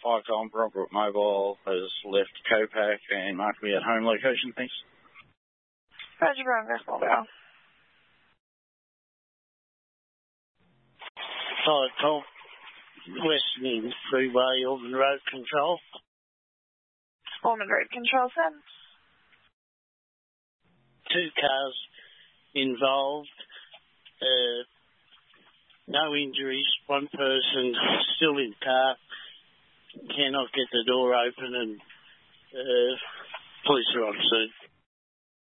Icon, Brockbrook Mobile has left Copac and marked me at home location, thanks. Roger, Broncos Mobile. Hi, Tom. Western Freeway, Ormond Road Control. Ormond Road Control, sir. 2 cars involved. No injuries. One person still in car. Cannot get the door open and police are on scene.